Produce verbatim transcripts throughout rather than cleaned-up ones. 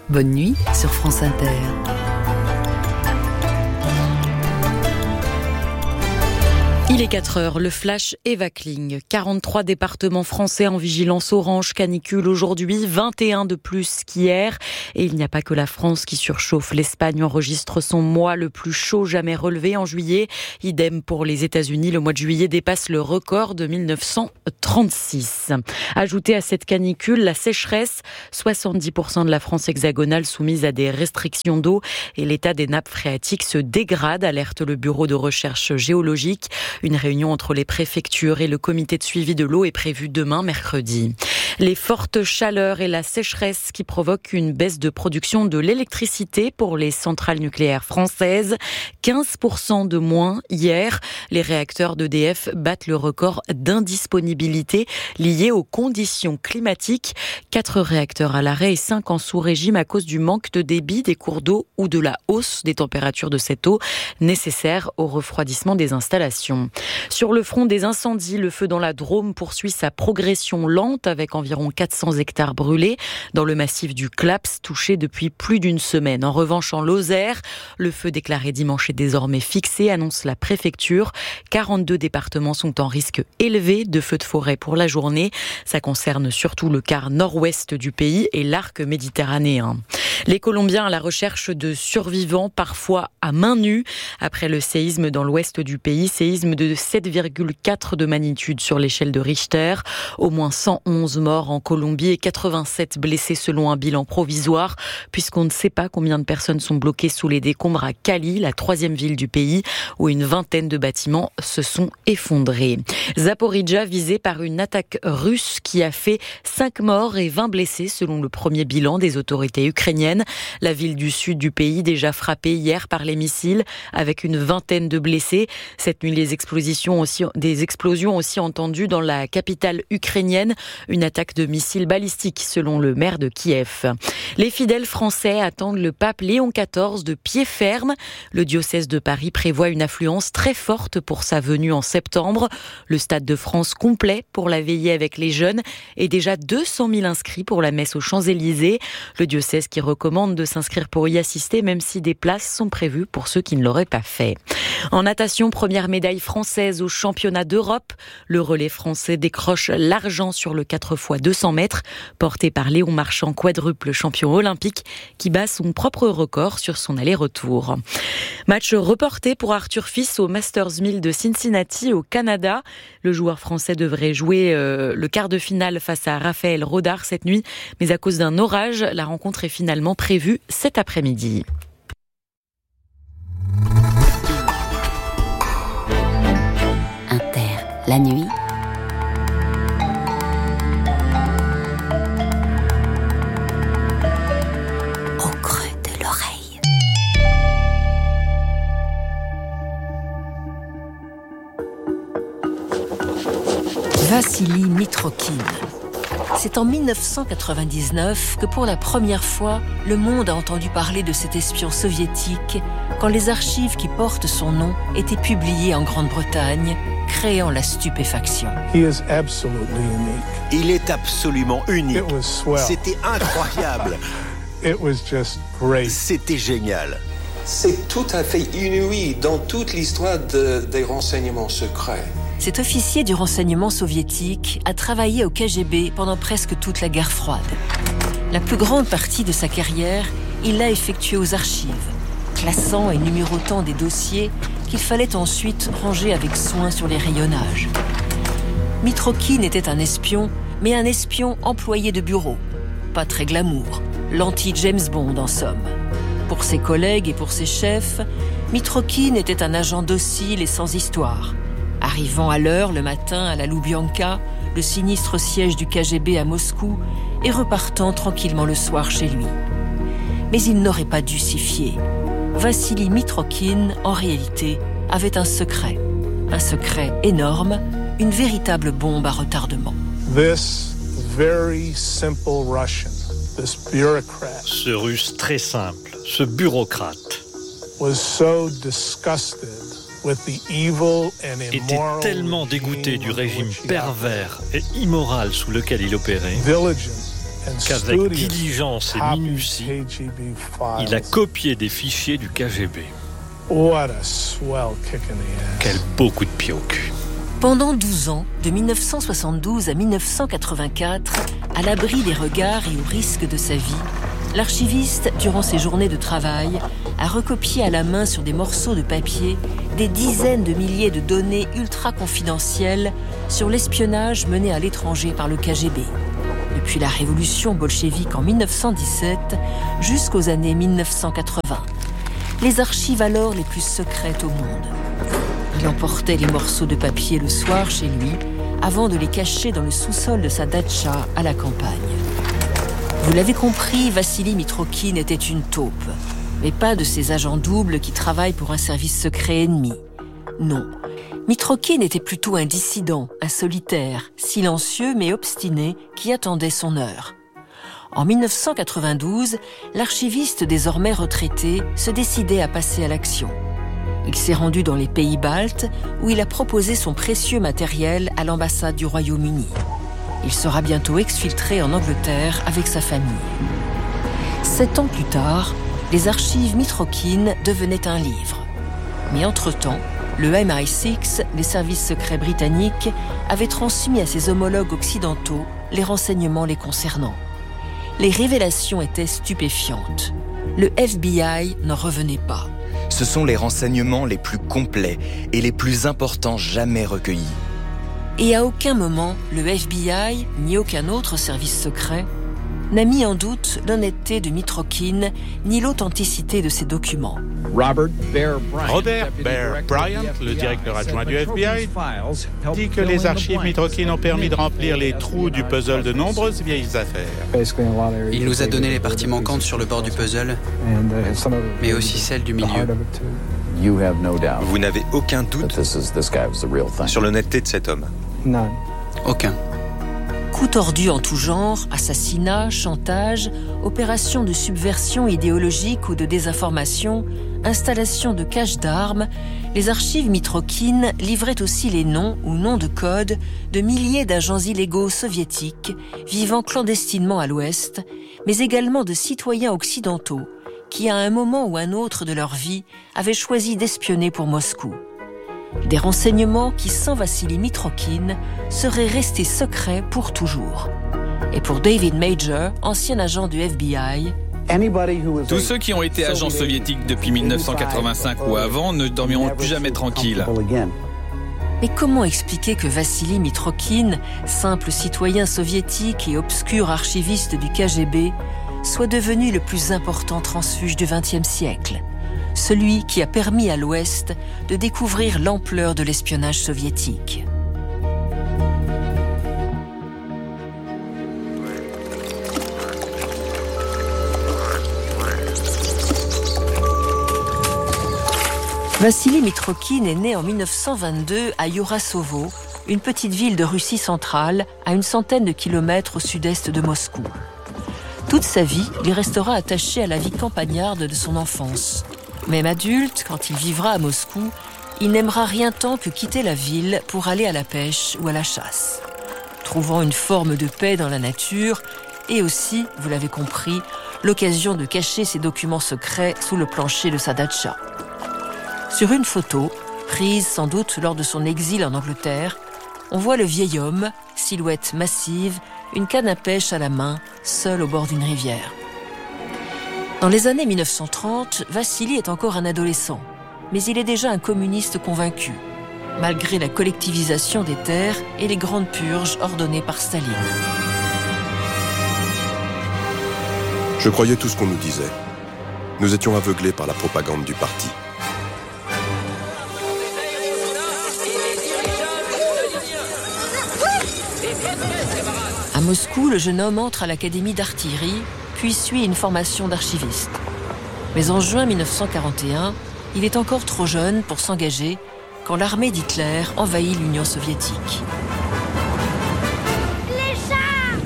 Bonne nuit sur France Inter. Il est quatre heures, le flash Eva Kling. quarante-trois départements français en vigilance orange canicule aujourd'hui, vingt et un de plus qu'hier. Et il n'y a pas que la France qui surchauffe. L'Espagne enregistre son mois le plus chaud jamais relevé en juillet. Idem pour les États-Unis, le mois de juillet dépasse le record de mille neuf cent trente-six. Ajoutez à cette canicule la sécheresse, soixante-dix pour cent de la France hexagonale soumise à des restrictions d'eau et l'état des nappes phréatiques se dégrade, alerte le Bureau de recherche géologique. Une réunion entre les préfectures et le comité de suivi de l'eau est prévue demain, mercredi. Les fortes chaleurs et la sécheresse qui provoquent une baisse de production de l'électricité pour les centrales nucléaires françaises. quinze pour cent de moins hier. Les réacteurs d'E D F battent le record d'indisponibilité lié aux conditions climatiques. Quatre réacteurs à l'arrêt et cinq en sous-régime à cause du manque de débit des cours d'eau ou de la hausse des températures de cette eau nécessaire au refroidissement des installations. Sur le front des incendies, le feu dans la Drôme poursuit sa progression lente avec environ quatre cents hectares brûlés dans le massif du Claps, touché depuis plus d'une semaine. En revanche, en Lozère, le feu déclaré dimanche est désormais fixé, annonce la préfecture. quarante-deux départements sont en risque élevé de feux de forêt pour la journée. Ça concerne surtout le quart nord-ouest du pays et l'arc méditerranéen. Les Colombiens à la recherche de survivants, parfois à main nue, après le séisme dans l'ouest du pays, séisme de sept virgule quatre de magnitude sur l'échelle de Richter. Au moins cent onze morts en Colombie et quatre-vingt-sept blessés selon un bilan provisoire, puisqu'on ne sait pas combien de personnes sont bloquées sous les décombres à Cali, la troisième ville du pays, où une vingtaine de bâtiments se sont effondrés. Zaporijjia visée par une attaque russe qui a fait cinq morts et vingt blessés selon le premier bilan des autorités ukrainiennes. La ville du sud du pays déjà frappée hier par les missiles avec une vingtaine de blessés. Cette nuit, les explosions aussi, des explosions aussi entendues dans la capitale ukrainienne. Une attaque de missiles balistiques selon le maire de Kiev. Les fidèles français attendent le pape Léon quatorze de pied ferme. Le diocèse de Paris prévoit une affluence très forte pour sa venue en septembre. Le Stade de France complet pour la veillée avec les jeunes et déjà deux cent mille inscrits pour la messe aux Champs-Élysées. Le diocèse qui recommande de s'inscrire pour y assister, même si des places sont prévues pour ceux qui ne l'auraient pas fait. En natation, première médaille française au championnat d'Europe. Le relais français décroche l'argent sur le quatre fois deux cents mètres, porté par Léon Marchand, quadruple champion olympique, qui bat son propre record sur son aller-retour. Match reporté pour Arthur Fils au Masters mille de Cincinnati, au Canada. Le joueur français devrait jouer euh, le quart de finale face à Raphaël Rodar cette nuit, mais à cause d'un orage, la rencontre est finalement prévue cet après-midi. Inter, la nuit. Au creux de l'oreille. Vassili Mitrokhin. C'est en mille neuf cent quatre-vingt-dix-neuf que pour la première fois, le monde a entendu parler de cet espion soviétique quand les archives qui portent son nom étaient publiées en Grande-Bretagne, créant la stupéfaction. Il est absolument unique. C'était incroyable. C'était génial. C'est tout à fait inouï dans toute l'histoire de, des renseignements secrets. Cet officier du renseignement soviétique a travaillé au K G B pendant presque toute la guerre froide. La plus grande partie de sa carrière, il l'a effectuée aux archives, classant et numérotant des dossiers qu'il fallait ensuite ranger avec soin sur les rayonnages. Mitrokhin était un espion, mais un espion employé de bureau. Pas très glamour, l'anti-James Bond en somme. Pour ses collègues et pour ses chefs, Mitrokhin était un agent docile et sans histoire. Arrivant à l'heure le matin à la Loubianka, le sinistre siège du K G B à Moscou, et repartant tranquillement le soir chez lui. Mais il n'aurait pas dû s'y fier. Vassili Mitrokhin, en réalité, avait un secret. Un secret énorme, une véritable bombe à retardement. This very simple Russian, this bureaucrat, ce russe très simple, ce bureaucrate, was so disgusted était tellement dégoûté du régime pervers et immoral sous lequel il opérait qu'avec diligence et minutie, il a copié des fichiers du K G B. What a swell kick in the ass. Quel beau coup de pied au cul. Pendant douze ans, de mille neuf cent soixante-douze à mille neuf cent quatre-vingt-quatre, à l'abri des regards et au risque de sa vie, l'archiviste, durant ses journées de travail, a recopié à la main sur des morceaux de papier des dizaines de milliers de données ultra confidentielles sur l'espionnage mené à l'étranger par le K G B. Depuis la révolution bolchevique en mille neuf cent dix-sept jusqu'aux années mille neuf cent quatre-vingts. Les archives alors les plus secrètes au monde. Il emportait les morceaux de papier le soir chez lui, avant de les cacher dans le sous-sol de sa datcha à la campagne. Vous l'avez compris, Vassili Mitrokhin était une taupe, mais pas de ces agents doubles qui travaillent pour un service secret ennemi. Non, Mitrokhin était plutôt un dissident, un solitaire, silencieux mais obstiné, qui attendait son heure. En mille neuf cent quatre-vingt-douze, l'archiviste désormais retraité se décidait à passer à l'action. Il s'est rendu dans les pays baltes où il a proposé son précieux matériel à l'ambassade du Royaume-Uni. Il sera bientôt exfiltré en Angleterre avec sa famille. Sept ans plus tard, les archives Mitrokhin devenaient un livre. Mais entre-temps, le M I six, les services secrets britanniques, avait transmis à ses homologues occidentaux les renseignements les concernant. Les révélations étaient stupéfiantes. Le F B I n'en revenait pas. Ce sont les renseignements les plus complets et les plus importants jamais recueillis. Et à aucun moment, le F B I, ni aucun autre service secret, n'a mis en doute l'honnêteté de Mitrokhin, ni l'authenticité de ses documents. Robert Bear Bryant, Robert Bear Bryant, le directeur adjoint du F B I, dit que les archives Mitrokhin ont permis de remplir les trous du puzzle de nombreuses vieilles affaires. Il nous a donné les parties manquantes sur le bord du puzzle, mais aussi celles du milieu. Vous n'avez aucun doute sur l'honnêteté de cet homme? Aucun. Coups tordus en tout genre, assassinats, chantage, opérations de subversion idéologique ou de désinformation, installation de caches d'armes, les archives Mitrokhin livraient aussi les noms ou noms de code de milliers d'agents illégaux soviétiques vivant clandestinement à l'Ouest, mais également de citoyens occidentaux qui, à un moment ou un autre de leur vie, avaient choisi d'espionner pour Moscou. Des renseignements qui, sans Vassili Mitrokhin, seraient restés secrets pour toujours. Et pour David Major, ancien agent du F B I, tous ceux qui ont été agents soviétiques depuis mille neuf cent quatre-vingt-cinq ou avant ne dormiront plus jamais tranquilles. Mais comment expliquer que Vassili Mitrokhin, simple citoyen soviétique et obscur archiviste du K G B, soit devenu le plus important transfuge du vingtième siècle ? Celui qui a permis à l'Ouest de découvrir l'ampleur de l'espionnage soviétique. Vassili Mitrokhin est né en mille neuf cent vingt-deux à Yorasovo, une petite ville de Russie centrale, à une centaine de kilomètres au sud-est de Moscou. Toute sa vie, il restera attaché à la vie campagnarde de son enfance. Même adulte, quand il vivra à Moscou, il n'aimera rien tant que quitter la ville pour aller à la pêche ou à la chasse. Trouvant une forme de paix dans la nature et aussi, vous l'avez compris, l'occasion de cacher ses documents secrets sous le plancher de sa datcha. Sur une photo, prise sans doute lors de son exil en Angleterre, on voit le vieil homme, silhouette massive, une canne à pêche à la main, seul au bord d'une rivière. Dans les années mille neuf cent trente, Vassili est encore un adolescent, mais il est déjà un communiste convaincu, malgré la collectivisation des terres et les grandes purges ordonnées par Staline. Je croyais tout ce qu'on nous disait. Nous étions aveuglés par la propagande du parti. À Moscou, le jeune homme entre à l'académie d'artillerie, puis suit une formation d'archiviste. Mais en juin mille neuf cent quarante et un, il est encore trop jeune pour s'engager quand l'armée d'Hitler envahit l'Union soviétique. Les chars !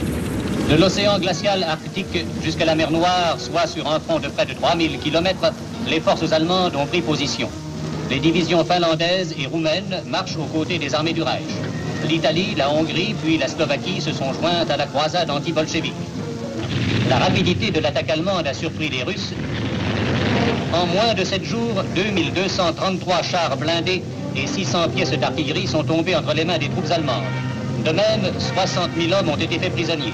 De l'océan glacial arctique jusqu'à la mer Noire, soit sur un front de près de trois mille kilomètres, les forces allemandes ont pris position. Les divisions finlandaises et roumaines marchent aux côtés des armées du Reich. L'Italie, la Hongrie puis la Slovaquie se sont jointes à la croisade anti-bolchevique. La rapidité de l'attaque allemande a surpris les Russes. En moins de sept jours, deux mille deux cent trente-trois chars blindés et six cents pièces d'artillerie sont tombées entre les mains des troupes allemandes. De même, soixante mille hommes ont été faits prisonniers.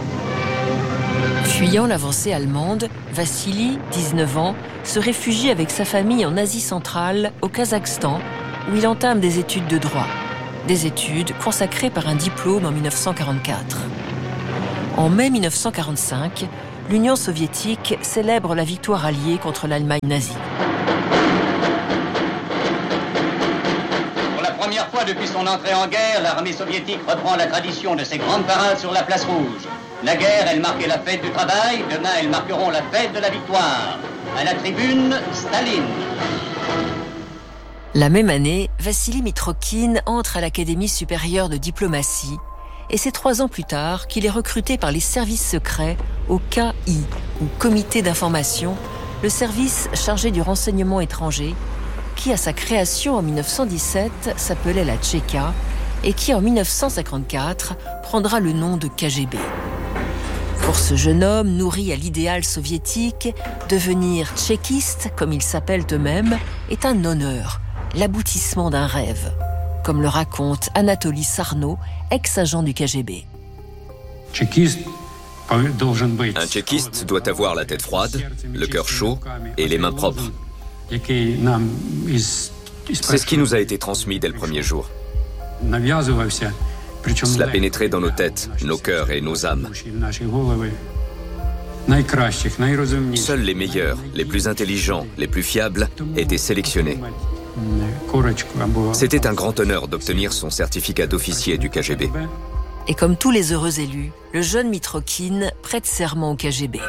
Fuyant l'avancée allemande, Vassili, dix-neuf ans, se réfugie avec sa famille en Asie centrale, au Kazakhstan, où il entame des études de droit. Des études consacrées par un diplôme en mille neuf cent quarante-quatre. En mai mille neuf cent quarante-cinq, l'Union soviétique célèbre la victoire alliée contre l'Allemagne nazie. Pour la première fois depuis son entrée en guerre, l'armée soviétique reprend la tradition de ses grandes parades sur la place rouge. La guerre, elle marquait la fête du travail, demain elles marqueront la fête de la victoire. À la tribune, Staline. La même année, Vassili Mitrokhin entre à l'Académie supérieure de diplomatie et c'est trois ans plus tard qu'il est recruté par les services secrets au K I, ou Comité d'information, le service chargé du renseignement étranger, qui à sa création en mille neuf cent dix-sept s'appelait la Tchéka et qui en mille neuf cent cinquante-quatre prendra le nom de K G B. Pour ce jeune homme nourri à l'idéal soviétique, devenir tchéquiste, comme ils s'appellent eux-mêmes, est un honneur, l'aboutissement d'un rêve, comme le raconte Anatoly Sarno, ex-agent du K G B. Un tchéquiste doit avoir la tête froide, le cœur chaud et les mains propres. C'est ce qui nous a été transmis dès le premier jour. Cela pénétrait dans nos têtes, nos cœurs et nos âmes. Seuls les meilleurs, les plus intelligents, les plus fiables étaient sélectionnés. C'était un grand honneur d'obtenir son certificat d'officier du K G B. Et comme tous les heureux élus, le jeune Mitrokhin prête serment au K G B.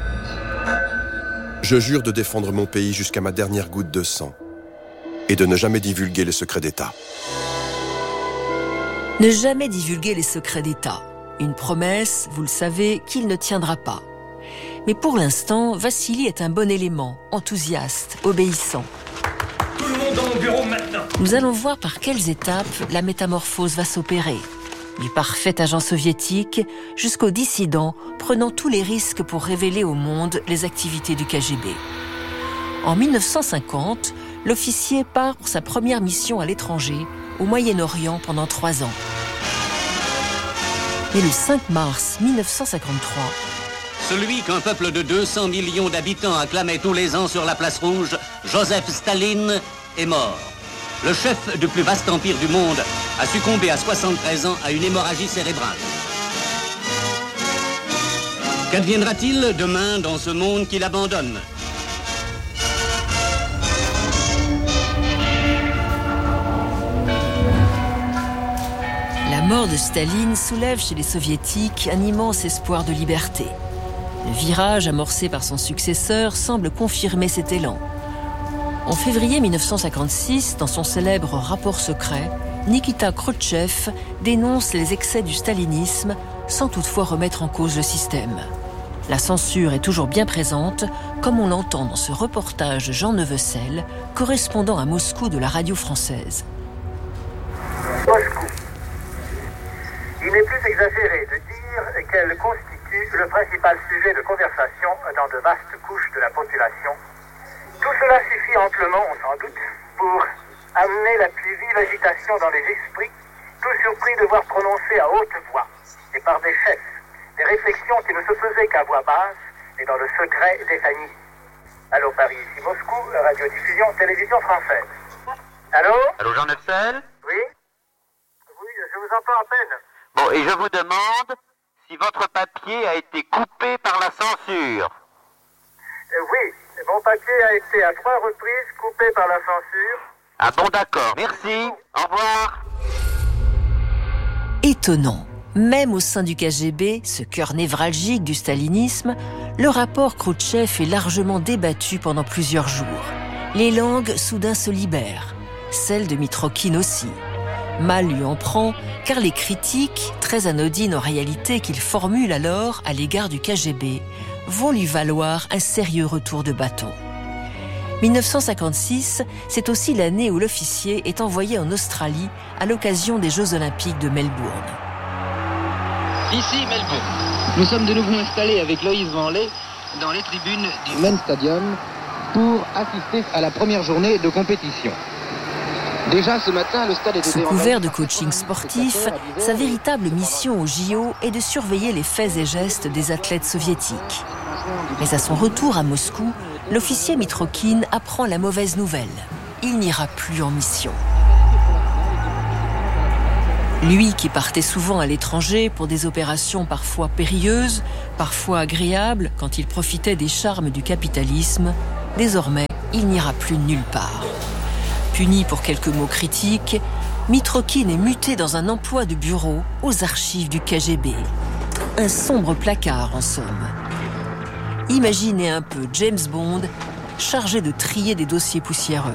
Je jure de défendre mon pays jusqu'à ma dernière goutte de sang et de ne jamais divulguer les secrets d'État. Ne jamais divulguer les secrets d'État. Une promesse, vous le savez, qu'il ne tiendra pas. Mais pour l'instant, Vassili est un bon élément, enthousiaste, obéissant. Tout le monde dans mon bureau maintenant. Nous allons voir par quelles étapes la métamorphose va s'opérer. Du parfait agent soviétique jusqu'au dissident prenant tous les risques pour révéler au monde les activités du K G B. En mille neuf cent cinquante, l'officier part pour sa première mission à l'étranger, au Moyen-Orient pendant trois ans. Et le cinq mars mille neuf cent cinquante-trois, celui qu'un peuple de deux cents millions d'habitants acclamait tous les ans sur la place rouge, Joseph Staline, est mort. Le chef du plus vaste empire du monde a succombé à soixante-treize ans à une hémorragie cérébrale. Qu'adviendra-t-il demain dans ce monde qu'il abandonne ? La mort de Staline soulève chez les soviétiques un immense espoir de liberté. Le virage amorcé par son successeur semble confirmer cet élan. En février mille neuf cent cinquante-six, dans son célèbre rapport secret, Nikita Khrouchtchev dénonce les excès du stalinisme sans toutefois remettre en cause le système. La censure est toujours bien présente, comme on l'entend dans ce reportage de Jean Neuvecel, correspondant à Moscou de la radio française. Moscou. Il n'est plus exagéré de dire qu'elle constitue le principal sujet de conversation dans de vastes couches de la population. Tout cela suffit amplement, on s'en doute, pour amener la plus vive agitation dans les esprits, tout surpris de voir prononcer à haute voix, et par des chefs, des réflexions qui ne se faisaient qu'à voix basse et dans le secret des familles. Allô Paris, ici Moscou, radiodiffusion, télévision française. Allô ? Allô Jean Neufsel ? Oui ? Oui, je vous entends à peine. Bon, et je vous demande si votre papier a été coupé par la censure. Euh, oui, mon papier a été à trois reprises coupé par la censure. Ah bon, d'accord. Merci. Au revoir. Étonnant. Même au sein du K G B, ce cœur névralgique du stalinisme, le rapport Khrouchtchev est largement débattu pendant plusieurs jours. Les langues soudain se libèrent. Celle de Mitrokhin aussi. Mal lui en prend, car les critiques, très anodines en réalité qu'il formule alors à l'égard du K G B, vont lui valoir un sérieux retour de bâton. mille neuf cent cinquante-six, c'est aussi l'année où l'officier est envoyé en Australie à l'occasion des Jeux Olympiques de Melbourne. Ici Melbourne. Nous sommes de nouveau installés avec Loïs Vanley dans les tribunes du Main Stadium pour assister à la première journée de compétition. Déjà ce matin, le stade était sous couvert de coaching sportif, sa véritable mission au J O est de surveiller les faits et gestes des athlètes soviétiques. Mais à son retour à Moscou, l'officier Mitrokhin apprend la mauvaise nouvelle. Il n'ira plus en mission. Lui qui partait souvent à l'étranger pour des opérations parfois périlleuses, parfois agréables, quand il profitait des charmes du capitalisme, désormais, il n'ira plus nulle part. Puni pour quelques mots critiques, Mitrokhin est muté dans un emploi de bureau aux archives du K G B. Un sombre placard, en somme. Imaginez un peu James Bond chargé de trier des dossiers poussiéreux.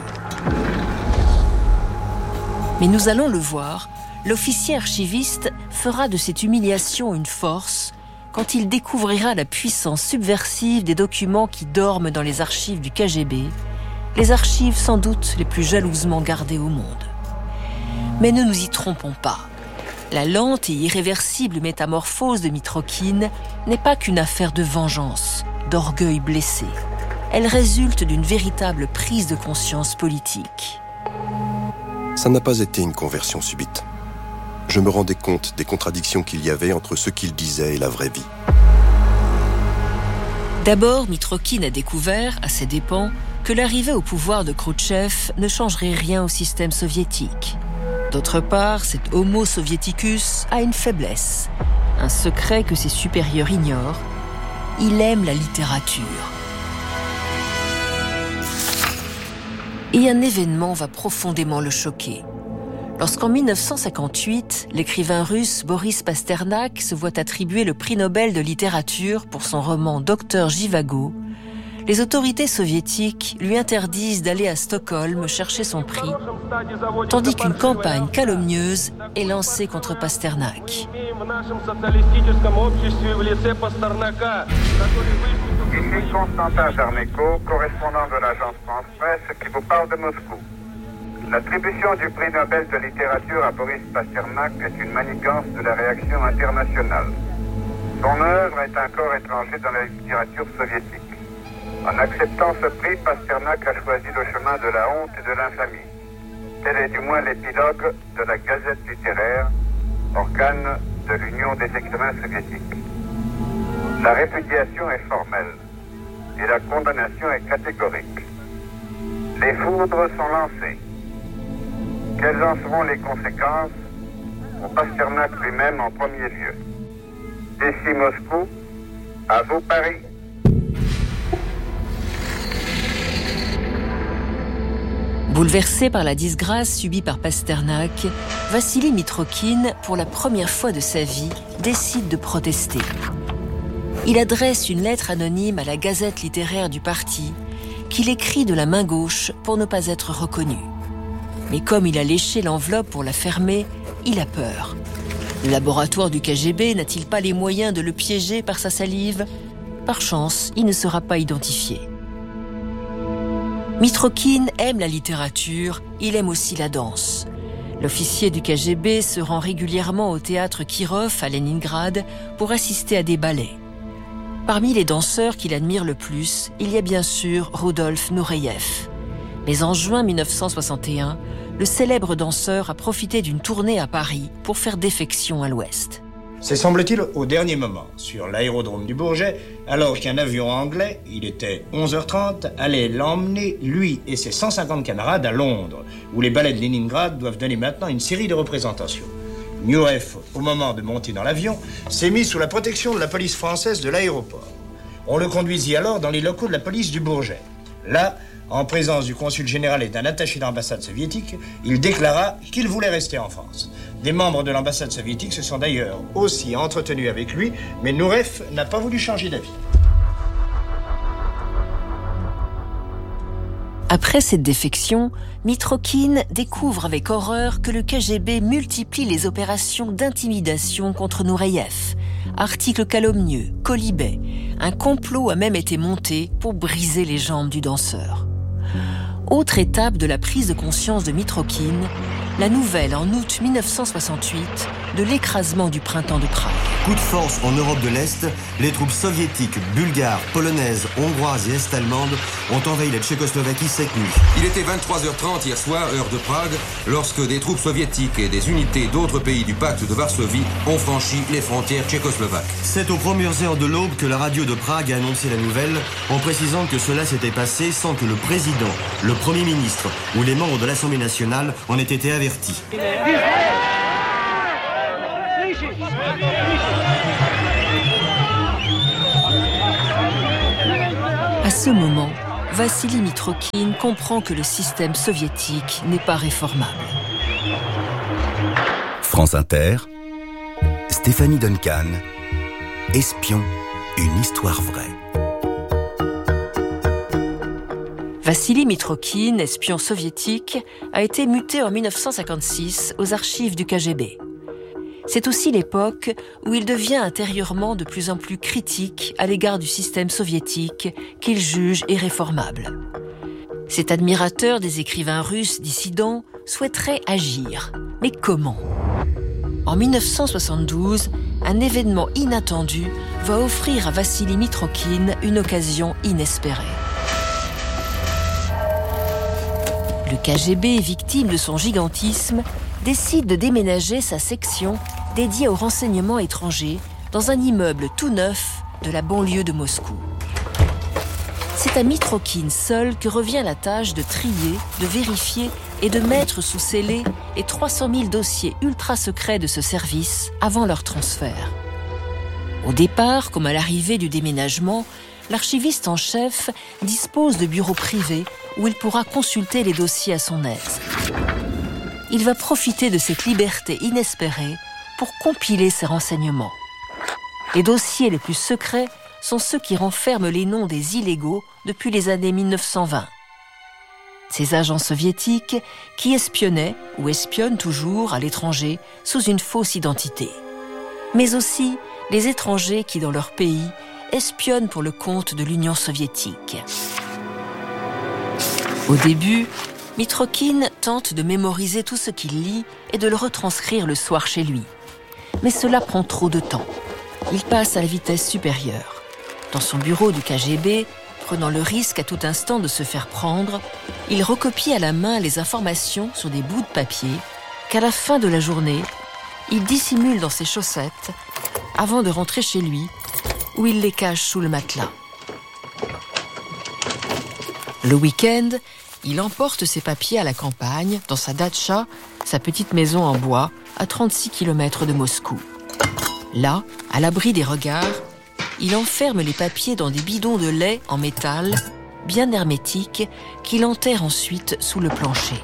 Mais nous allons le voir, l'officier archiviste fera de cette humiliation une force quand il découvrira la puissance subversive des documents qui dorment dans les archives du K G B, les archives sans doute les plus jalousement gardées au monde. Mais ne nous y trompons pas. La lente et irréversible métamorphose de Mitrokhin n'est pas qu'une affaire de vengeance, d'orgueil blessé. Elle résulte d'une véritable prise de conscience politique. Ça n'a pas été une conversion subite. Je me rendais compte des contradictions qu'il y avait entre ce qu'il disait et la vraie vie. D'abord, Mitrokhin a découvert, à ses dépens, que l'arrivée au pouvoir de Khrouchtchev ne changerait rien au système soviétique. D'autre part, cet homo soviéticus a une faiblesse, un secret que ses supérieurs ignorent. Il aime la littérature. Et un événement va profondément le choquer. Lorsqu'en mille neuf cent cinquante-huit, l'écrivain russe Boris Pasternak se voit attribuer le prix Nobel de littérature pour son roman Docteur Zhivago, les autorités soviétiques lui interdisent d'aller à Stockholm chercher son prix, tandis qu'une campagne calomnieuse est lancée contre Pasternak. Ici Constantin Jarmeco, correspondant de l'agence France-Presse, qui vous parle de Moscou. L'attribution du prix Nobel de littérature à Boris Pasternak est une manigance de la réaction internationale. Son œuvre est un corps étranger dans la littérature soviétique. En acceptant ce prix, Pasternak a choisi le chemin de la honte et de l'infamie. Tel est du moins l'épilogue de la Gazette littéraire, organe de l'Union des écrivains soviétiques. La répudiation est formelle et la condamnation est catégorique. Les foudres sont lancées. Quelles en seront les conséquences pour Pasternak lui-même en premier lieu? Ici Moscou, à vous Paris. Bouleversé par la disgrâce subie par Pasternak, Vassili Mitrokhin, pour la première fois de sa vie, décide de protester. Il adresse une lettre anonyme à la Gazette littéraire du parti, qu'il écrit de la main gauche pour ne pas être reconnu. Mais comme il a léché l'enveloppe pour la fermer, il a peur. Le laboratoire du K G B n'a-t-il pas les moyens de le piéger par sa salive? Par chance, il ne sera pas identifié. Mitrokhin aime la littérature, il aime aussi la danse. L'officier du K G B se rend régulièrement au théâtre Kirov à Leningrad pour assister à des ballets. Parmi les danseurs qu'il admire le plus, il y a bien sûr Rudolf Nureyev. Mais en juin mille neuf cent soixante et un, le célèbre danseur a profité d'une tournée à Paris pour faire défection à l'ouest. C'est semble-t-il au dernier moment, sur l'aérodrome du Bourget, alors qu'un avion anglais, il était onze heures trente, allait l'emmener, lui et ses cent cinquante camarades, à Londres, où les ballets de Leningrad doivent donner maintenant une série de représentations. Nureyev, au moment de monter dans l'avion, s'est mis sous la protection de la police française de l'aéroport. On le conduisit alors dans les locaux de la police du Bourget. Là, en présence du consul général et d'un attaché d'ambassade soviétique, il déclara qu'il voulait rester en France. Des membres de l'ambassade soviétique se sont d'ailleurs aussi entretenus avec lui, mais Nureyev n'a pas voulu changer d'avis. Après cette défection, Mitrokhin découvre avec horreur que le K G B multiplie les opérations d'intimidation contre Nureyev. Articles calomnieux, quolibets, un complot a même été monté pour briser les jambes du danseur. Autre étape de la prise de conscience de Mitrokhin, la nouvelle en août mille neuf cent soixante-huit de l'écrasement du printemps de Prague. Coup de force en Europe de l'Est, les troupes soviétiques, bulgares, polonaises, hongroises et est-allemandes ont envahi la Tchécoslovaquie cette nuit. Il était vingt-trois heures trente hier soir, heure de Prague, lorsque des troupes soviétiques et des unités d'autres pays du pacte de Varsovie ont franchi les frontières tchécoslovaques. C'est aux premières heures de l'aube que la radio de Prague a annoncé la nouvelle, en précisant que cela s'était passé sans que le président, le Premier ministre ou les membres de l'Assemblée nationale en aient été avertis. À ce moment, Vassili Mitrokhine comprend que le système soviétique n'est pas réformable. France Inter, Stéphanie Duncan, Espion, une histoire vraie. Vassili Mitrokhine, espion soviétique, a été muté en mille neuf cent cinquante-six aux archives du K G B. C'est aussi l'époque où il devient intérieurement de plus en plus critique à l'égard du système soviétique qu'il juge irréformable. Cet admirateur des écrivains russes dissidents souhaiterait agir. Mais comment ? En mille neuf cent soixante-douze, un événement inattendu va offrir à Vassili Mitrokhine une occasion inespérée. Le K G B, victime de son gigantisme, décide de déménager sa section dédiée aux renseignements étrangers dans un immeuble tout neuf de la banlieue de Moscou. C'est à Mitrokhine seul que revient la tâche de trier, de vérifier et de mettre sous scellé les trois cent mille dossiers ultra secrets de ce service avant leur transfert. Au départ, comme à l'arrivée du déménagement, l'archiviste en chef dispose de bureaux privés où il pourra consulter les dossiers à son aise. Il va profiter de cette liberté inespérée pour compiler ses renseignements. Les dossiers les plus secrets sont ceux qui renferment les noms des illégaux depuis les années mille neuf cent vingt. Ces agents soviétiques qui espionnaient ou espionnent toujours à l'étranger sous une fausse identité. Mais aussi les étrangers qui, dans leur pays, espionnent pour le compte de l'Union soviétique. Au début, Mitrokhine tente de mémoriser tout ce qu'il lit et de le retranscrire le soir chez lui. Mais cela prend trop de temps. Il passe à la vitesse supérieure. Dans son bureau du K G B, prenant le risque à tout instant de se faire prendre, il recopie à la main les informations sur des bouts de papier qu'à la fin de la journée, il dissimule dans ses chaussettes avant de rentrer chez lui, où il les cache sous le matelas. Le week-end, il emporte ses papiers à la campagne, dans sa datcha, sa petite maison en bois, à trente-six kilomètres de Moscou. Là, à l'abri des regards, il enferme les papiers dans des bidons de lait en métal, bien hermétiques, qu'il enterre ensuite sous le plancher.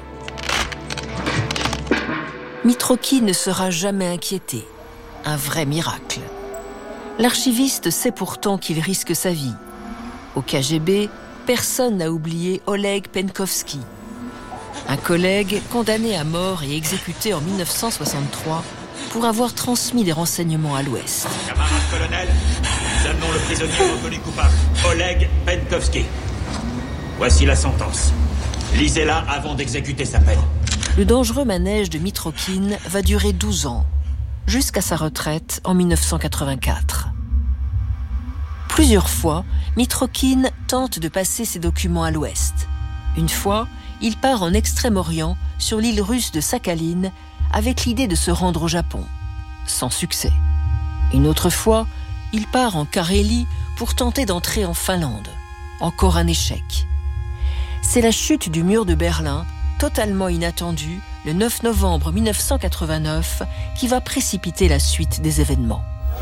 Mitrokhine ne sera jamais inquiété. Un vrai miracle. L'archiviste sait pourtant qu'il risque sa vie. Au K G B, personne n'a oublié Oleg Penkovski, un collègue condamné à mort et exécuté en mille neuf cent soixante-trois pour avoir transmis des renseignements à l'Ouest. Camarade colonel, nous amenons le prisonnier reconnu coupable, Oleg Penkovski. Voici la sentence. Lisez-la avant d'exécuter sa peine. Le dangereux manège de Mitrokhine va durer douze ans, jusqu'à sa retraite en mille neuf cent quatre-vingt-quatre. Plusieurs fois, Mitrokhine tente de passer ses documents à l'Ouest. Une fois, il part en Extrême-Orient, sur l'île russe de Sakhaline, avec l'idée de se rendre au Japon. Sans succès. Une autre fois, il part en Carélie pour tenter d'entrer en Finlande. Encore un échec. C'est la chute du mur de Berlin, totalement inattendue, le neuf novembre mille neuf cent quatre-vingt-neuf, qui va précipiter la suite des événements.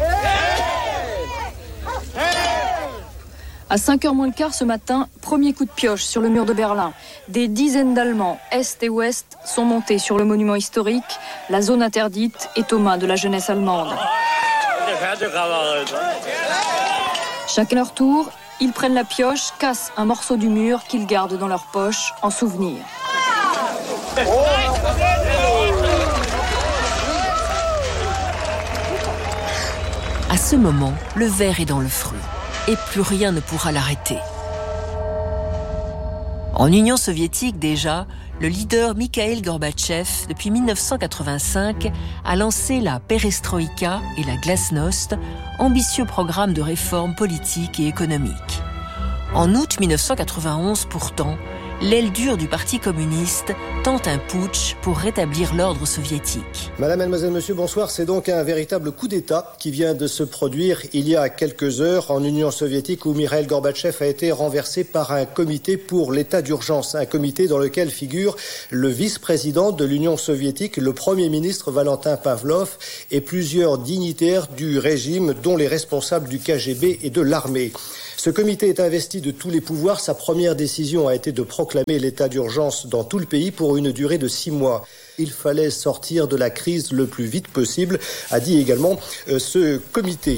À cinq heures moins le quart ce matin, premier coup de pioche sur le mur de Berlin. Des dizaines d'Allemands, Est et Ouest, sont montés sur le monument historique. La zone interdite est aux mains de la jeunesse allemande. Chacun leur tour, ils prennent la pioche, cassent un morceau du mur qu'ils gardent dans leur poche en souvenir. À ce moment, le ver est dans le fruit. Et plus rien ne pourra l'arrêter. En Union soviétique déjà, le leader Mikhaïl Gorbatchev, depuis dix-neuf cent quatre-vingt-cinq, a lancé la perestroïka et la glasnost, ambitieux programmes de réformes politiques et économiques. En août dix-neuf cent quatre-vingt-onze, pourtant, l'aile dure du Parti communiste tente un putsch pour rétablir l'ordre soviétique. Madame, mademoiselle, monsieur, bonsoir. C'est donc un véritable coup d'État qui vient de se produire il y a quelques heures en Union soviétique où Mikhaïl Gorbatchev a été renversé par un comité pour l'état d'urgence. Un comité dans lequel figure le vice-président de l'Union soviétique, le premier ministre Valentin Pavlov et plusieurs dignitaires du régime, dont les responsables du K G B et de l'armée. Ce comité est investi de tous les pouvoirs. Sa première décision a été de proclamer l'état d'urgence dans tout le pays pour une durée de six mois. Il fallait sortir de la crise le plus vite possible, a dit également euh, ce comité.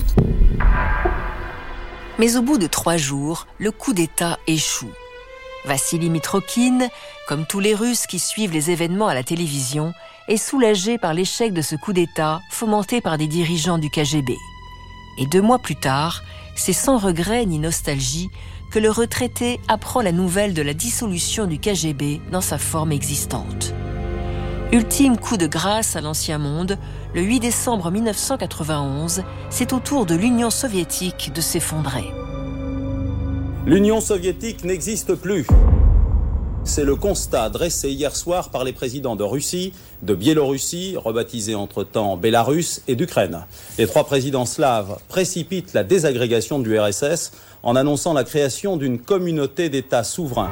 Mais au bout de trois jours, le coup d'État échoue. Vassili Mitrokhine, comme tous les Russes qui suivent les événements à la télévision, est soulagé par l'échec de ce coup d'État fomenté par des dirigeants du K G B. Et deux mois plus tard, c'est sans regret ni nostalgie que le retraité apprend la nouvelle de la dissolution du K G B dans sa forme existante. Ultime coup de grâce à l'ancien monde, le huit décembre dix-neuf cent quatre-vingt-onze, c'est au tour de l'Union soviétique de s'effondrer. L'Union soviétique n'existe plus. C'est le constat dressé hier soir par les présidents de Russie, de Biélorussie, rebaptisés entre-temps Bélarus, et d'Ukraine. Les trois présidents slaves précipitent la désagrégation de l'U R S S en annonçant la création d'une communauté d'États souverains.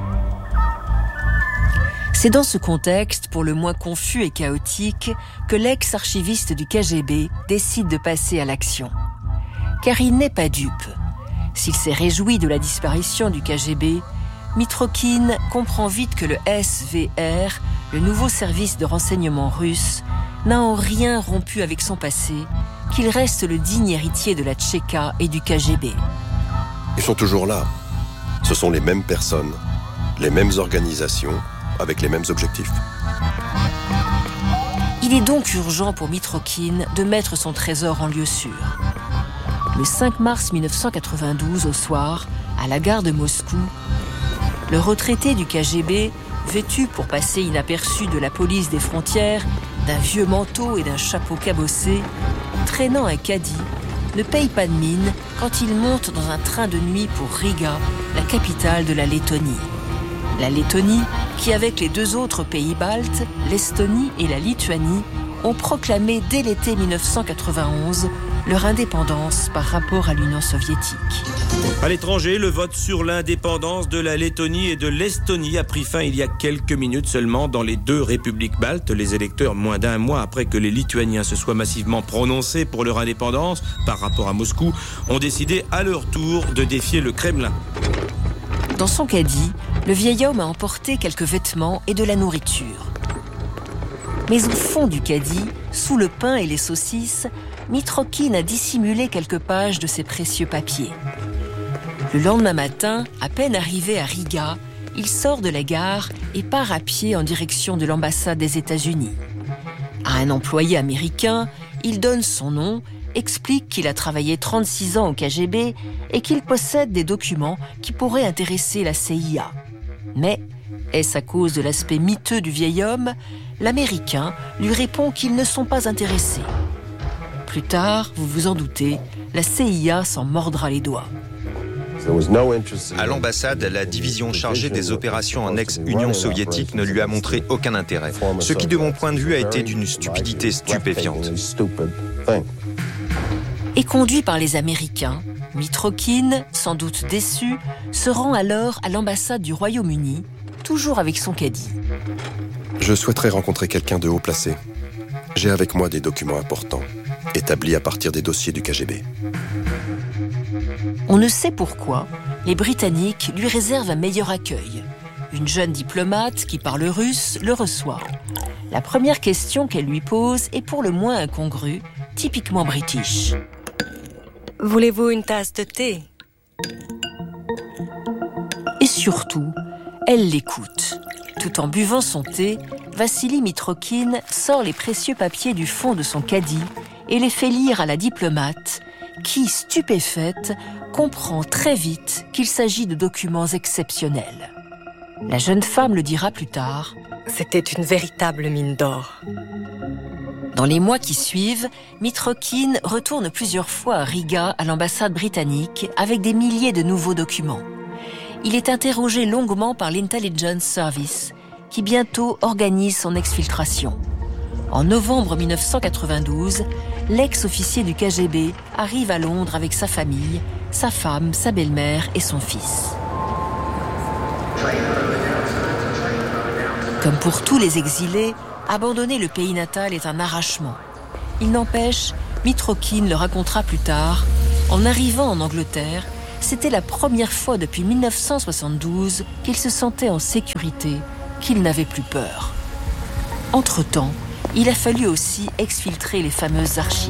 C'est dans ce contexte, pour le moins confus et chaotique, que l'ex-archiviste du K G B décide de passer à l'action. Car il n'est pas dupe. S'il s'est réjoui de la disparition du K G B, Mitrokhine comprend vite que le S V R, le nouveau service de renseignement russe, n'a en rien rompu avec son passé, qu'il reste le digne héritier de la Tchéka et du K G B. Ils sont toujours là. Ce sont les mêmes personnes, les mêmes organisations, avec les mêmes objectifs. Il est donc urgent pour Mitrokhine de mettre son trésor en lieu sûr. Le cinq mars dix-neuf cent quatre-vingt-douze, au soir, à la gare de Moscou, le retraité du K G B, vêtu pour passer inaperçu de la police des frontières, d'un vieux manteau et d'un chapeau cabossé, traînant un caddie, ne paye pas de mine quand il monte dans un train de nuit pour Riga, la capitale de la Lettonie. La Lettonie, qui avec les deux autres pays baltes, l'Estonie et la Lituanie, ont proclamé dès l'été dix-neuf cent quatre-vingt-onze leur indépendance par rapport à l'Union soviétique. À l'étranger, le vote sur l'indépendance de la Lettonie et de l'Estonie a pris fin il y a quelques minutes seulement dans les deux républiques baltes. Les électeurs, moins d'un mois après que les Lituaniens se soient massivement prononcés pour leur indépendance par rapport à Moscou, ont décidé à leur tour de défier le Kremlin. Dans son caddie, le vieil homme a emporté quelques vêtements et de la nourriture. Mais au fond du caddie, sous le pain et les saucisses, Mitrokhine a dissimulé quelques pages de ses précieux papiers. Le lendemain matin, à peine arrivé à Riga, il sort de la gare et part à pied en direction de l'ambassade des États-Unis. À un employé américain, il donne son nom, explique qu'il a travaillé trente-six ans au K G B et qu'il possède des documents qui pourraient intéresser la C I A. Mais, est-ce à cause de l'aspect miteux du vieil homme ? L'Américain lui répond qu'ils ne sont pas intéressés. Plus tard, vous vous en doutez, la C I A s'en mordra les doigts. À l'ambassade, la division chargée des opérations en ex-Union soviétique ne lui a montré aucun intérêt, ce qui de mon point de vue a été d'une stupidité stupéfiante. Et conduit par les Américains, Mitrokhine, sans doute déçu, se rend alors à l'ambassade du Royaume-Uni, toujours avec son caddie. Je souhaiterais rencontrer quelqu'un de haut placé. J'ai avec moi des documents importants, établis à partir des dossiers du K G B. On ne sait pourquoi, les Britanniques lui réservent un meilleur accueil. Une jeune diplomate qui parle russe le reçoit. La première question qu'elle lui pose est pour le moins incongrue, typiquement british. Voulez-vous une tasse de thé ? Et surtout, elle l'écoute. Tout en buvant son thé, Vassili Mitrokhine sort les précieux papiers du fond de son caddie et les fait lire à la diplomate, qui, stupéfaite, comprend très vite qu'il s'agit de documents exceptionnels. La jeune femme le dira plus tard. C'était une véritable mine d'or. Dans les mois qui suivent, Mitrokhin retourne plusieurs fois à Riga, à l'ambassade britannique, avec des milliers de nouveaux documents. Il est interrogé longuement par l'Intelligence Service, qui bientôt organise son exfiltration. En novembre mille neuf cent quatre-vingt-douze, l'ex-officier du K G B arrive à Londres avec sa famille, sa femme, sa belle-mère et son fils. Comme pour tous les exilés, abandonner le pays natal est un arrachement. Il n'empêche, Mitrokhin le racontera plus tard, en arrivant en Angleterre, c'était la première fois depuis mille neuf cent soixante-douze qu'il se sentait en sécurité, qu'il n'avait plus peur. Entre-temps, il a fallu aussi exfiltrer les fameuses archives.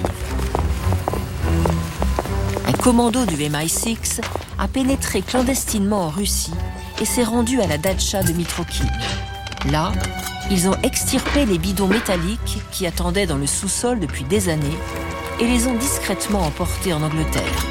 Un commando du M I six a pénétré clandestinement en Russie et s'est rendu à la datcha de Mitrokhin. Là, ils ont extirpé les bidons métalliques qui attendaient dans le sous-sol depuis des années et les ont discrètement emportés en Angleterre.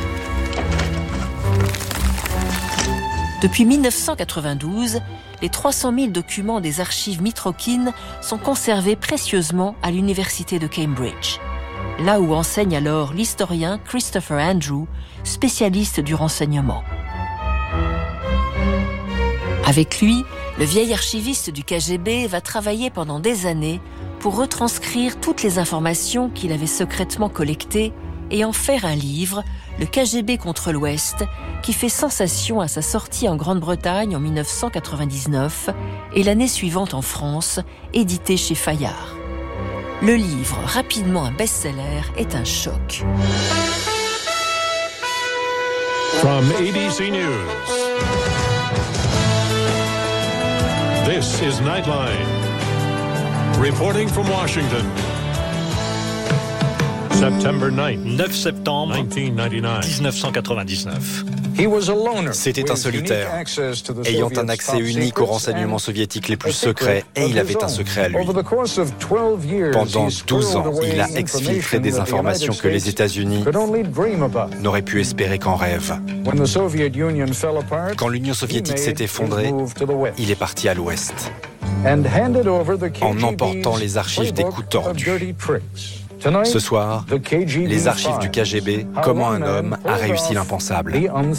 Depuis mille neuf cent quatre-vingt-douze, les trois cent mille documents des archives Mitrokhin sont conservés précieusement à l'université de Cambridge, là où enseigne alors l'historien Christopher Andrew, spécialiste du renseignement. Avec lui, le vieil archiviste du K G B va travailler pendant des années pour retranscrire toutes les informations qu'il avait secrètement collectées et en faire un livre, le K G B contre l'Ouest, qui fait sensation à sa sortie en Grande-Bretagne en mille neuf cent quatre-vingt-dix-neuf et l'année suivante en France, édité chez Fayard. Le livre, rapidement un best-seller, est un choc. From A B C News, this is Nightline. Reporting from Washington. September ninth, neuf septembre dix-neuf cent quatre-vingt-dix-neuf. C'était un solitaire, ayant un accès unique aux renseignements soviétiques les plus secrets, et il avait un secret à lui. Pendant douze ans, il a exfiltré des informations que les États-Unis n'auraient pu espérer qu'en rêve. Quand l'Union soviétique s'est effondrée, il est parti à l'Ouest, en emportant les archives des coups tordus. Ce soir, les archives du K G B, comment un homme a réussi l'impensable.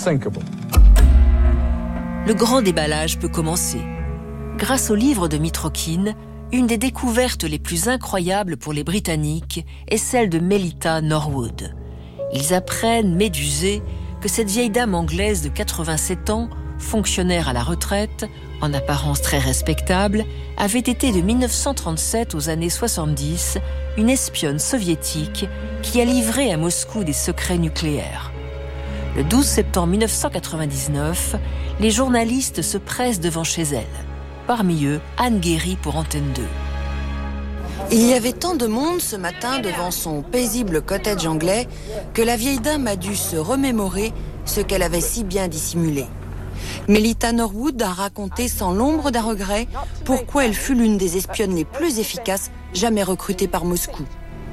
Le grand déballage peut commencer. Grâce au livre de Mitrokhin, une des découvertes les plus incroyables pour les Britanniques est celle de Melita Norwood. Ils apprennent, médusés, que cette vieille dame anglaise de quatre-vingt-sept ans, fonctionnaire à la retraite, en apparence très respectable, avait été de mille neuf cent trente-sept aux années soixante-dix une espionne soviétique qui a livré à Moscou des secrets nucléaires. Le douze septembre mille neuf cent quatre-vingt-dix-neuf, les journalistes se pressent devant chez elle. Parmi eux, Anne Guéry pour Antenne deux. Il y avait tant de monde ce matin devant son paisible cottage anglais que la vieille dame a dû se remémorer ce qu'elle avait si bien dissimulé. Melita Norwood a raconté sans l'ombre d'un regret pourquoi elle fut l'une des espionnes les plus efficaces jamais recrutées par Moscou.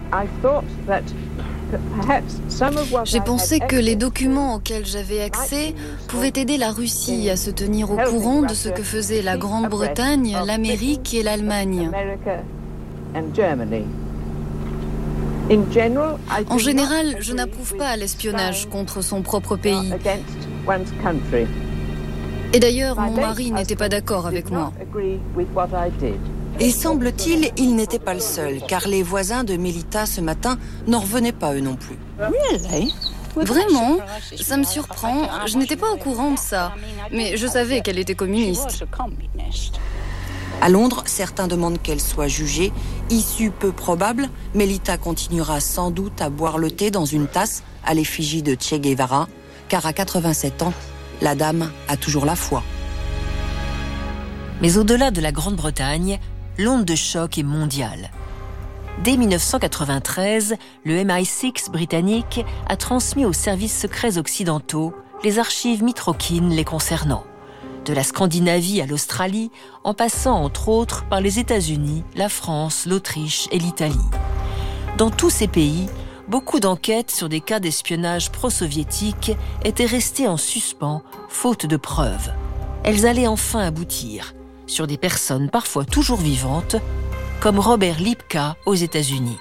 J'ai pensé que les documents auxquels j'avais accès pouvaient aider la Russie à se tenir au courant de ce que faisaient la Grande-Bretagne, l'Amérique et l'Allemagne. En général, je n'approuve pas l'espionnage contre son propre pays. Et d'ailleurs, mon mari n'était pas d'accord avec moi. Et semble-t-il, il n'était pas le seul, car les voisins de Melita ce matin n'en revenaient pas eux non plus. Vraiment, ça me surprend. Je n'étais pas au courant de ça, mais je savais qu'elle était communiste. À Londres, certains demandent qu'elle soit jugée. Issue peu probable, Melita continuera sans doute à boire le thé dans une tasse à l'effigie de Che Guevara, car à quatre-vingt-sept ans, la dame a toujours la foi. Mais au-delà de la Grande-Bretagne, l'onde de choc est mondiale. Dès mille neuf cent quatre-vingt-treize, le M I six britannique a transmis aux services secrets occidentaux les archives Mitrokhin les concernant. De la Scandinavie à l'Australie, en passant entre autres par les États-Unis, la France, l'Autriche et l'Italie. Dans tous ces pays, beaucoup d'enquêtes sur des cas d'espionnage pro-soviétique étaient restées en suspens, faute de preuves. Elles allaient enfin aboutir. sur des personnes parfois toujours vivantes, comme Robert Lipka aux États-Unis.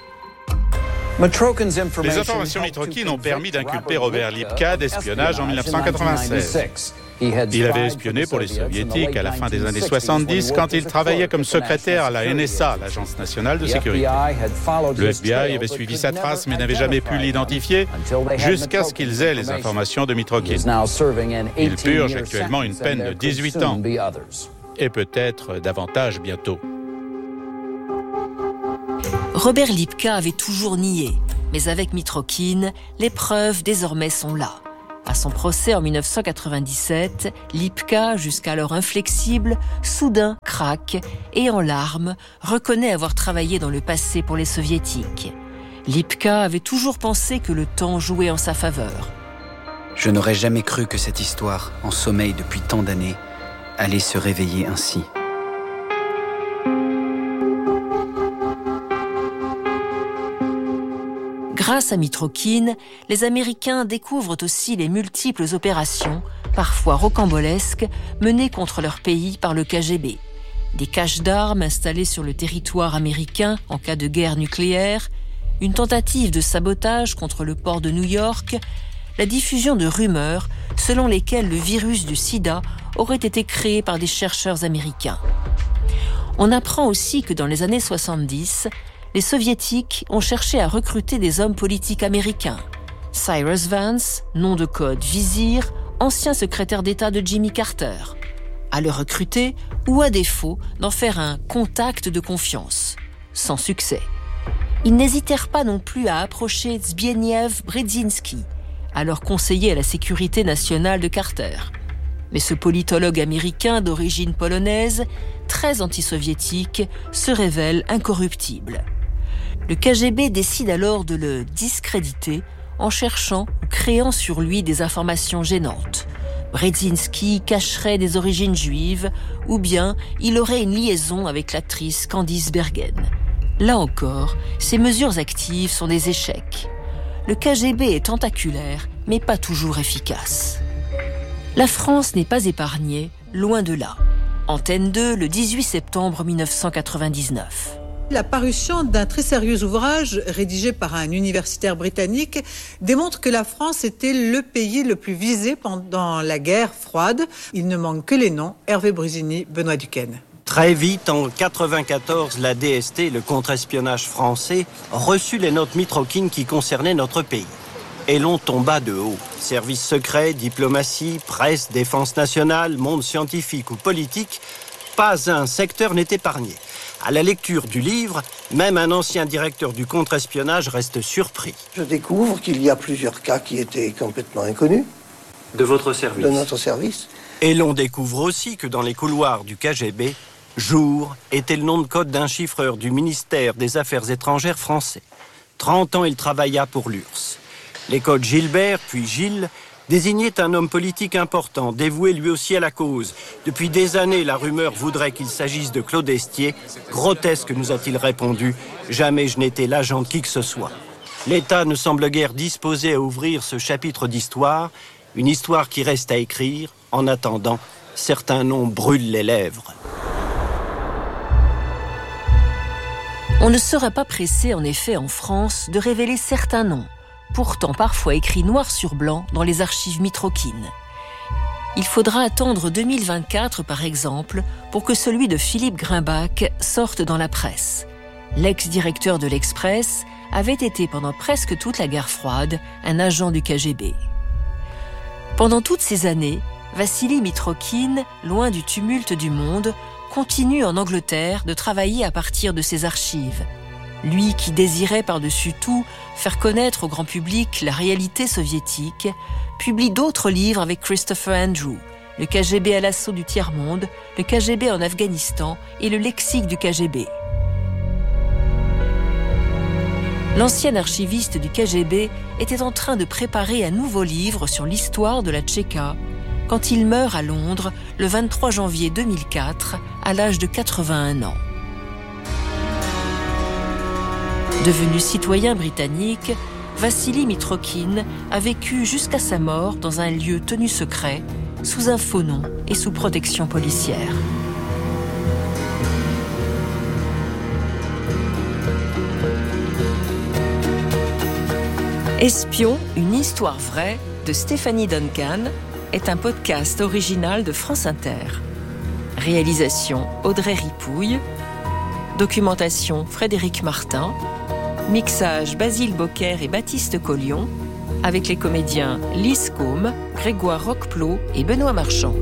Les informations Mitrokhin ont permis d'inculper Robert Lipka d'espionnage en dix-neuf cent quatre-vingt-seize. Il avait espionné pour les Soviétiques à la fin des années soixante-dix quand il travaillait comme secrétaire à la N S A, l'Agence nationale de sécurité. Le F B I avait suivi sa trace mais n'avait jamais pu l'identifier jusqu'à ce qu'ils aient les informations de Mitrokhin. Il purge actuellement une peine de dix-huit ans et peut-être davantage bientôt. Robert Lipka avait toujours nié, mais avec Mitrokhin, les preuves désormais sont là. À son procès en dix-neuf cent quatre-vingt-dix-sept, Lipka, jusqu'alors inflexible, soudain craque et en larmes reconnaît avoir travaillé dans le passé pour les Soviétiques. Lipka avait toujours pensé que le temps jouait en sa faveur. Je n'aurais jamais cru que cette histoire, en sommeil depuis tant d'années, allait se réveiller ainsi. Grâce à Mitrokhin, les Américains découvrent aussi les multiples opérations, parfois rocambolesques, menées contre leur pays par le K G B. Des caches d'armes installées sur le territoire américain en cas de guerre nucléaire, une tentative de sabotage contre le port de New York, la diffusion de rumeurs selon lesquelles le virus du sida aurait été créé par des chercheurs américains. On apprend aussi que dans les années soixante-dix, les Soviétiques ont cherché à recruter des hommes politiques américains. Cyrus Vance, nom de code Vizir, ancien secrétaire d'État de Jimmy Carter. À le recruter ou à défaut d'en faire un contact de confiance. Sans succès. Ils n'hésitèrent pas non plus à approcher Zbigniew Brzezinski, alors conseiller à la sécurité nationale de Carter. Mais ce politologue américain d'origine polonaise, très anti-soviétique, se révèle incorruptible. Le K G B décide alors de le discréditer en cherchant ou créant sur lui des informations gênantes. Brzezinski cacherait des origines juives ou bien il aurait une liaison avec l'actrice Candice Bergen. Là encore, ces mesures actives sont des échecs. Le K G B est tentaculaire, mais pas toujours efficace. La France n'est pas épargnée, loin de là. Antenne deux, le dix-huit septembre mille neuf cent quatre-vingt-dix-neuf. La parution d'un très sérieux ouvrage rédigé par un universitaire britannique démontre que la France était le pays le plus visé pendant la guerre froide. Il ne manque que les noms, Hervé Brusini, Benoît Duquesne. Très vite, en quatre-vingt-quatorze, la D S T, le contre-espionnage français, reçut les notes Mitrokhin qui concernaient notre pays. Et l'on tomba de haut. Services secrets, diplomatie, presse, défense nationale, monde scientifique ou politique, pas un secteur n'est épargné. À la lecture du livre, même un ancien directeur du contre-espionnage reste surpris. Je découvre qu'il y a plusieurs cas qui étaient complètement inconnus. De votre service. De notre service. Et l'on découvre aussi que dans les couloirs du K G B, Jour était le nom de code d'un chiffreur du ministère des Affaires étrangères français. trente ans, il travailla pour l'U R S S. Les codes Gilbert, puis Gilles, désignaient un homme politique important, dévoué lui aussi à la cause. Depuis des années, la rumeur voudrait qu'il s'agisse de Claude Estier. Grotesque, nous a-t-il répondu. Jamais je n'étais l'agent de qui que ce soit. L'État ne semble guère disposé à ouvrir ce chapitre d'histoire, une histoire qui reste à écrire. En attendant, certains noms brûlent les lèvres. On ne serait pas pressé, en effet, en France, de révéler certains noms, pourtant parfois écrits noir sur blanc dans les archives Mitrokhin. Il faudra attendre deux mille vingt-quatre, par exemple, pour que celui de Philippe Grimbach sorte dans la presse. L'ex-directeur de l'Express avait été pendant presque toute la guerre froide un agent du K G B. Pendant toutes ces années, Vassili Mitrokhin, loin du tumulte du monde, continue en Angleterre de travailler à partir de ses archives. Lui qui désirait par-dessus tout faire connaître au grand public la réalité soviétique, publie d'autres livres avec Christopher Andrew, le K G B à l'assaut du tiers-monde, le K G B en Afghanistan et le lexique du K G B. L'ancien archiviste du K G B était en train de préparer un nouveau livre sur l'histoire de la Tchéka quand il meurt à Londres le vingt-trois janvier deux mille quatre à l'âge de quatre-vingt-un ans. Devenu citoyen britannique, Vassili Mitrokhin a vécu jusqu'à sa mort dans un lieu tenu secret, sous un faux nom et sous protection policière. Espion, une histoire vraie de Stéphanie Duncan est un podcast original de France Inter. Réalisation Audrey Ripouille. Documentation Frédéric Martin. Mixage Basile Bocquer et Baptiste Collion. Avec les comédiens Lise Côme, Grégoire Roqueplot et Benoît Marchand.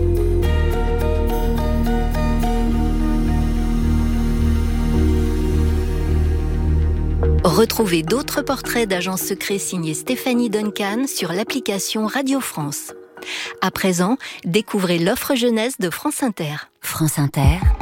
Retrouvez d'autres portraits d'agents secrets signés Stéphanie Duncan sur l'application Radio France. À présent, découvrez l'offre jeunesse de France Inter. France Inter.